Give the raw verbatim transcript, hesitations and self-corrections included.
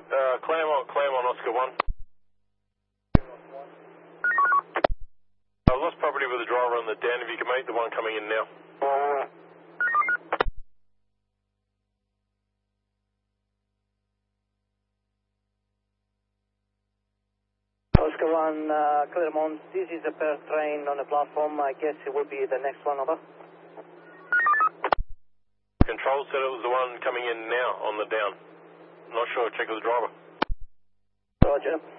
Uh, Claremont, Claremont, Oscar one. I've lost property with the driver on the down. If you can make the one coming in now. Oscar one, uh, Claremont, this is a pair train on the platform. I guess it will be the next one, over. Control said it was the one coming in now on the down. Not sure, check with the driver. Roger.